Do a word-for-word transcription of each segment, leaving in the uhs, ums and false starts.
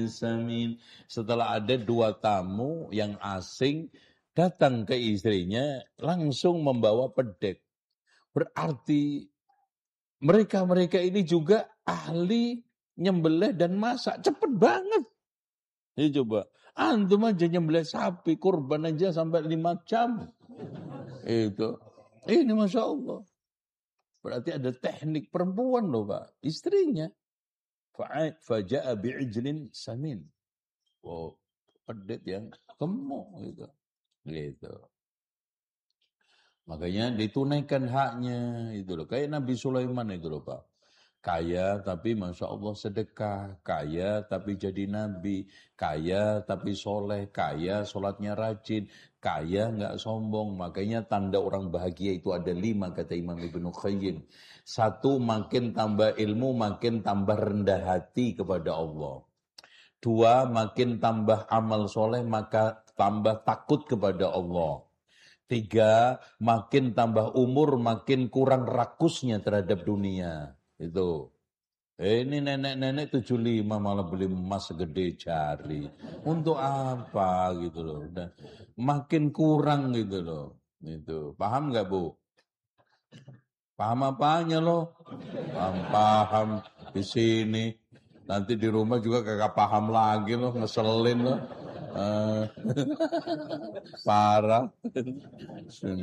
samin. Setelah ada dua tamu yang asing datang ke istrinya, langsung membawa pedek. Berarti mereka-mereka ini juga ahli nyembelih dan masak. Cepet banget. Ya coba, antum aja nyembelih sapi, kurban aja sampai lima jam. Itu. Ini Masya Allah. Berarti ada teknik perempuan loh Pak. Istrinya. Faja'a bi'ijlin samin. Oh, pedet yang gemuk gitu. Gitu. Makanya ditunaikan haknya itu loh. Kayak Nabi Sulaiman itu loh Pak. Kaya tapi Masya Allah sedekah. Kaya tapi jadi nabi. Kaya tapi soleh. Kaya sholatnya rajin. Kaya nggak sombong. Makanya tanda orang bahagia itu ada lima kata Imam Ibnu Qayyim. Satu, makin tambah ilmu makin tambah rendah hati kepada Allah. Dua, makin tambah amal soleh maka tambah takut kepada Allah. Tiga, makin tambah umur makin kurang rakusnya terhadap dunia. Itu. Eh, ini nenek-nenek tujuh puluh lima malah beli emas segede jari. Untuk apa gitu loh. Dan makin kurang gitu loh. Itu. Paham nggak Bu? Paham apanya loh? Paham, paham di sini. Nanti di rumah juga kagak paham lagi loh, ngeselin loh. Uh, parah.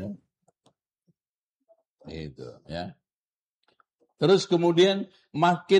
Itu ya. Terus kemudian makin